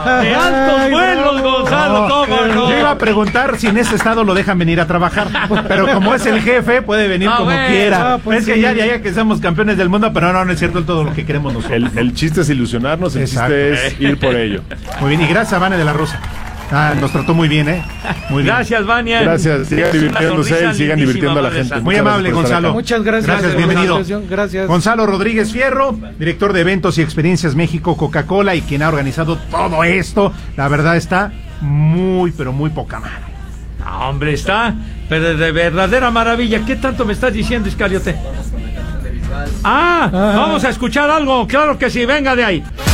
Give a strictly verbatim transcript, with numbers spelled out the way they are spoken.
De altos vuelos, Gonzalo, ¿cómo no? Yo iba a preguntar si en ese estado lo dejan venir a trabajar, pero como es el jefe, puede venir Ah, como bueno, quiera. ah, pues es que sí. ya, ya, ya que somos campeones del mundo, pero no, no es cierto todo lo que queremos nosotros. El, el chiste es ilusionarnos, el Exacto. chiste es ir por ello. Muy bien, y gracias a Vane de la Rosa. Ah, nos trató muy bien, ¿eh? Muy bien. Gracias, Vania. Gracias, sigan Es una divirtiéndose sonrisa y sigan lindísima, divirtiendo a la Madre gente. Santa. Muy Muchas amable, gracias por estar Gonzalo. acá. Muchas gracias. Gracias, por la bienvenido. invitación. Gracias. Gonzalo Rodríguez Fierro, director de eventos y experiencias México Coca-Cola y quien ha organizado todo esto. La verdad está muy, pero muy poca madre. Ah, hombre, está, pero de verdadera maravilla. ¿Qué tanto me estás diciendo, Iscariote? Ah, Ah. vamos a escuchar algo. Claro que sí, venga de ahí.